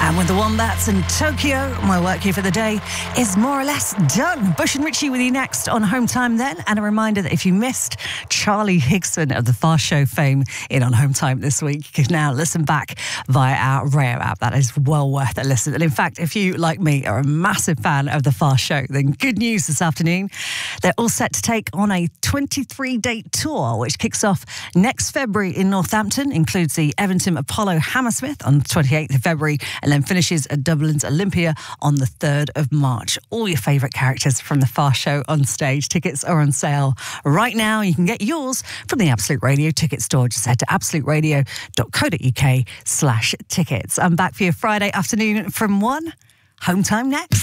And with the Wombats in Tokyo, my work here for the day is more or less done. Bush and Richie with you next on Home Time then. And a reminder that if you missed Charlie Higson of the Fast Show fame in on Home Time this week, you can now listen back via our Rayo app. That is well worth a listen. And in fact, if you, like me, are a massive fan of the Fast Show, then good news this afternoon. They're all set to take on a 23-date tour, which kicks off next February in Northampton, includes the Everton Apollo Hammersmith on the 28th of February, and then finishes at Dublin's Olympia on the 3rd of March. All your favourite characters from the Fast Show on stage. Tickets are on sale right now. You can get yours from the Absolute Radio ticket store. Just head to absoluteradio.co.uk/tickets. I'm back for your Friday afternoon from 1. Home Time next.